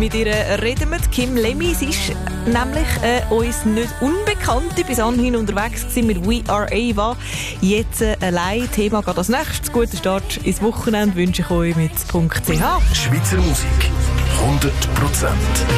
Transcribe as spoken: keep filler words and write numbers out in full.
Mit ihr reden wir. Kim Lemmy, sie ist nämlich äh, uns nicht unbekannt. Bis anhin unterwegs gewesen mit We Are Ava. Jetzt äh, allein. Thema geht als nächstes. Guten Start ins Wochenende wünsche ich euch mit .ch. Schweizer Musik hundert Prozent.